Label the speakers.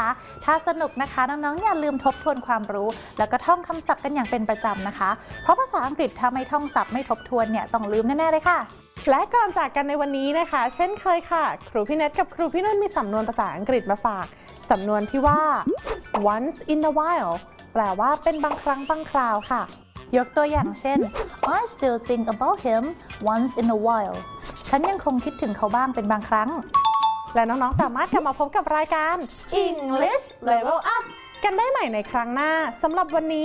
Speaker 1: ถ้าสนุกนะคะน้องๆอย่าลืมทบทวนความรู้แล้วก็ท่องคำศัพท์กันอย่างเป็นประจำนะคะเพราะภาษาอังกฤษถ้าไม่ท่องศัพท์ไม่ทบทวนเนี่ยต้องลืมแน่ๆเลยค่ะ
Speaker 2: และก่อนจากกันในวันนี้นะคะเช่นเคยค่ะครูพี่เนทกับครูพี่นุ่นมีสำนวนภาษาอังกฤษมาฝากสำนวนที่ว่า once in a while แปลว่าเป็นบางครั้งบางคราวค่ะ
Speaker 1: ยกตัวอย่างเช่น I still think about him once in a while ฉันยังคงคิดถึงเขาบ้างเป็นบางครั้ง
Speaker 2: และน้องๆสามารถกลับมาพบกับรายการ English Level Up กันได้ใหม่ในครั้งหน้าสำหรับวันนี้